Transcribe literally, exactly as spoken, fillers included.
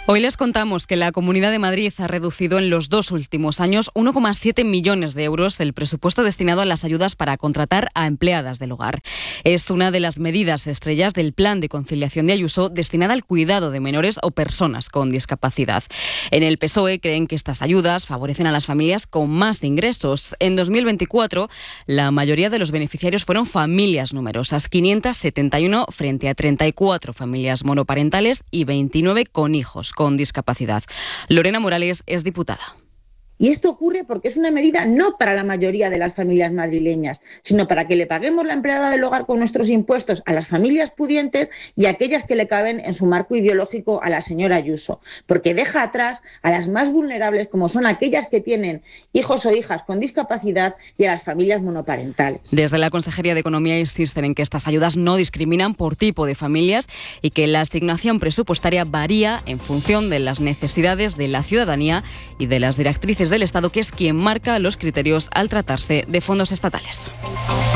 Hoy les contamos que la Comunidad de Madrid ha reducido en los dos últimos años uno coma siete millones de euros el presupuesto destinado a las ayudas para contratar a empleadas del hogar. Es una de las medidas estrellas del Plan de Conciliación de Ayuso destinada al cuidado de menores o personas con discapacidad. En el P S O E creen que estas ayudas favorecen a las familias con más ingresos. En dos mil veinticuatro, la mayoría de los beneficiarios fueron familias numerosas, quinientas setenta y uno frente a treinta y cuatro familias monoparentales y veintinueve con hijos con discapacidad. Lorena Morales es diputada. Y esto ocurre porque es una medida no para la mayoría de las familias madrileñas, sino para que le paguemos la empleada del hogar con nuestros impuestos a las familias pudientes y a aquellas que le caben en su marco ideológico a la señora Ayuso, porque deja atrás a las más vulnerables, como son aquellas que tienen hijos o hijas con discapacidad, y a las familias monoparentales. Desde la Consejería de Economía insisten en que estas ayudas no discriminan por tipo de familias y que la asignación presupuestaria varía en función de las necesidades de la ciudadanía y de las directrices del Estado, que es quien marca los criterios al tratarse de fondos estatales.